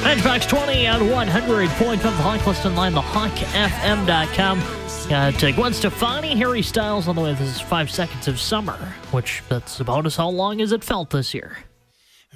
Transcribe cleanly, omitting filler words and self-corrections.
Matchbox 20 on 100.5 The Hawk. Listen online, thehawkfm.com. Got Gwen Stefani, Harry Styles on the way. This is 5 Seconds of Summer, which that's about as how long as it felt this year.